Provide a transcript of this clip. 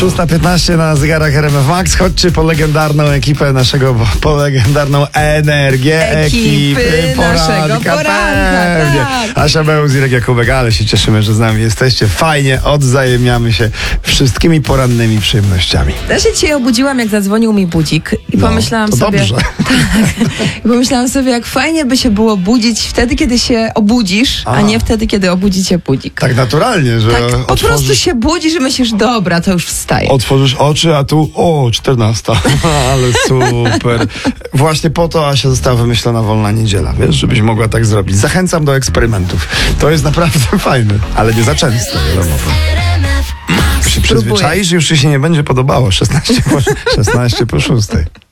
6:15 na zegarach RMF Max. Chodźcie po legendarną ekipę po legendarną energię ekipy naszego poranka. Tak. Asia Bełz, Irek Jakubek, ale się cieszymy, że z nami jesteście. Fajnie, odwzajemniamy się wszystkimi porannymi przyjemnościami. Ja się dzisiaj obudziłam, jak zadzwonił mi budzik i pomyślałam to sobie... dobrze. Tak. I pomyślałam sobie, jak fajnie by się było budzić wtedy, kiedy się obudzisz, a nie wtedy, kiedy obudzi cię budzik. Tak naturalnie, że Tak, po prostu się budzisz i myślisz, dobra, to już wstaję. Otworzysz oczy, a tu 14. Ale super. Właśnie po to, Asia, została wymyślona wolna niedziela, wiesz, żebyś mogła tak zrobić. Zachęcam do eksperymentów. To jest naprawdę fajne, ale nie za często, wiadomo. Się przyzwyczaisz, już ci się nie będzie podobało. 16 po 6.